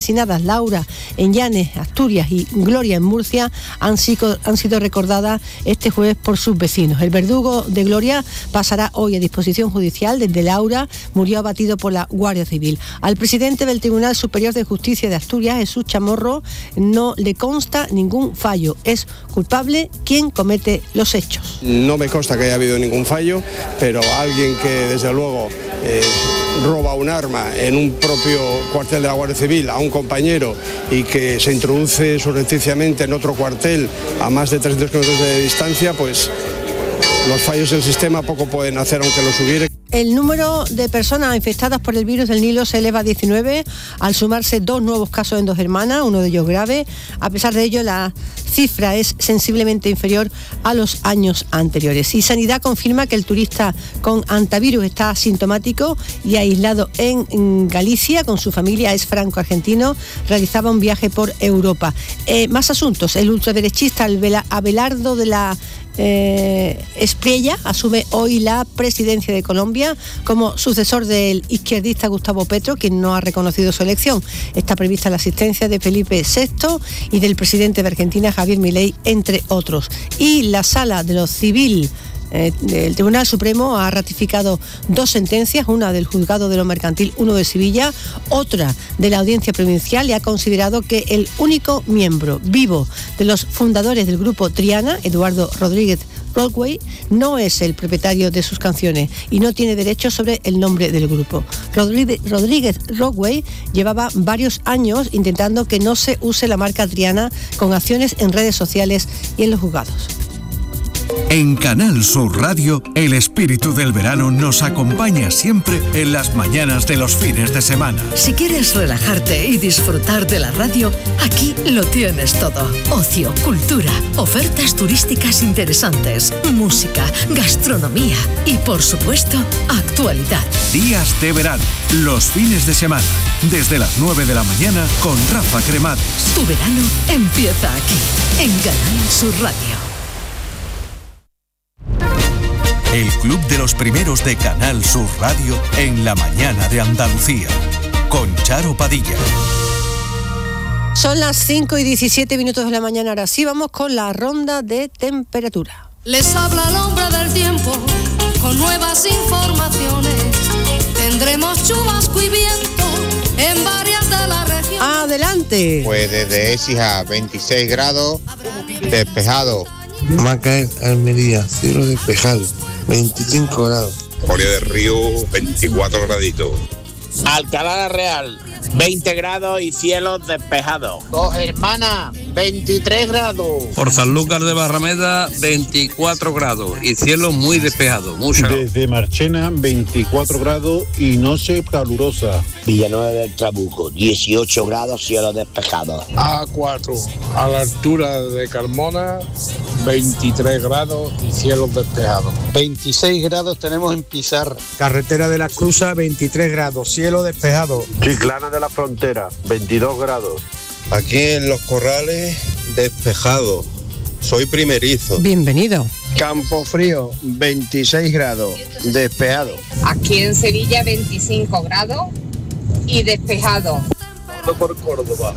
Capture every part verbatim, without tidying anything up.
asesinadas, Laura en Llanes, Asturias, y Gloria en Murcia, han sido, han sido recordadas este jueves por sus vecinos. El verdugo de Gloria pasará hoy a disposición judicial. Desde Laura murió abatido por la Guardia Civil. Al presidente del Tribunal Superior de Justicia de Asturias, Jesús Chamorro, no le consta ningún fallo. Es culpable quien comete los hechos. No me consta que haya habido ningún fallo, pero alguien que desde luego eh, roba un arma en un propio cuartel de la Guardia Civil a un compañero y que se introduce surrepticiamente en otro cuartel a más de trescientos kilómetros de distancia, pues los fallos del sistema poco pueden hacer aunque los hubiera. El número de personas infectadas por el virus del Nilo se eleva a diecinueve, al sumarse dos nuevos casos en Dos Hermanas, uno de ellos grave. A pesar de ello, la cifra es sensiblemente inferior a los años anteriores. Y Sanidad confirma que el turista con antivirus está asintomático y aislado en Galicia con su familia. Es franco-argentino, realizaba un viaje por Europa. Eh, más asuntos. El ultraderechista Abelardo de la Eh, Espriella asume hoy la presidencia de Colombia como sucesor del izquierdista Gustavo Petro, quien no ha reconocido su elección. Está prevista la asistencia de Felipe sexto y del presidente de Argentina, Javier Milei, entre otros. Y la Sala de lo Civil Eh, el Tribunal Supremo ha ratificado dos sentencias, una del Juzgado de lo Mercantil uno de Sevilla, otra de la Audiencia Provincial, y ha considerado que el único miembro vivo de los fundadores del grupo Triana, Eduardo Rodríguez Rockway, no es el propietario de sus canciones y no tiene derecho sobre el nombre del grupo. Rodríguez, Rodríguez Rockway llevaba varios años intentando que no se use la marca Triana con acciones en redes sociales y en los juzgados. En Canal Sur Radio, el espíritu del verano nos acompaña siempre en las mañanas de los fines de semana. Si quieres relajarte y disfrutar de la radio, aquí lo tienes todo. Ocio, cultura, ofertas turísticas interesantes, música, gastronomía y, por supuesto, actualidad. Días de verano, los fines de semana, desde las nueve de la mañana con Rafa Cremades. Tu verano empieza aquí, en Canal Sur Radio. El Club de los Primeros de Canal Sur Radio en la mañana de Andalucía, con Charo Padilla. Son las cinco y diecisiete minutos de la mañana, ahora sí vamos con la ronda de temperatura. Les habla el hombre del tiempo, con nuevas informaciones. Tendremos chubasco y viento en varias de las regiones. ¡Adelante! Pues desde Écija, veintiséis grados, despejado. Macaé, Almería, cielo despejado, veinticinco grados. Coria del Río, veinticuatro graditos. Alcalá de Real, veinte grados y cielos despejados. Dos Hermanas, veintitrés grados. Por Sanlúcar de Barrameda, veinticuatro grados y cielo muy despejado. Mucho. Desde Marchena, veinticuatro grados y noche calurosa. Villanueva del Trabuco, dieciocho grados, cielo despejado. A cuatro, a la altura de Carmona, veintitrés grados y cielos despejados. veintiséis grados tenemos en Pizarra. Carretera de las Cruzas, veintitrés grados, cielo despejado. Chiclana de la Frontera, veintidós grados. Aquí en Los Corrales, despejado. Soy primerizo. Bienvenido. Campo Frío, veintiséis grados, despejado. Aquí en Sevilla, veinticinco grados y despejado. Por Córdoba,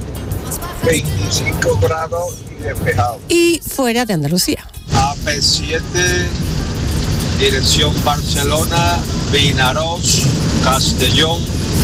veinticinco grados y despejado. Y fuera de Andalucía. A P siete, dirección Barcelona, Vinaròs, Castellón,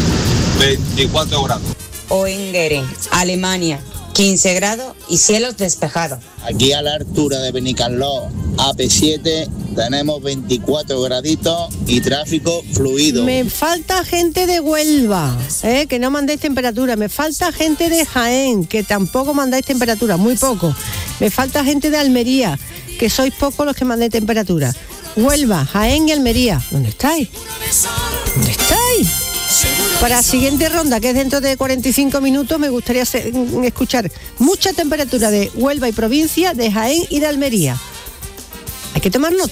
veinticuatro grados. Oengeren, Alemania, quince grados y cielos despejados. Aquí a la altura de Benicaló, A P siete, tenemos veinticuatro graditos y tráfico fluido. Me falta gente de Huelva, ¿eh? Que no mandéis temperatura. Me falta gente de Jaén, que tampoco mandáis temperatura, muy poco. Me falta gente de Almería, que sois pocos los que mandéis temperatura. Huelva, Jaén y Almería, ¿dónde estáis? ¿Dónde estáis? Para la siguiente ronda, que es dentro de cuarenta y cinco minutos, me gustaría escuchar mucha temperatura de Huelva y provincia, de Jaén y de Almería. Hay que tomar nota.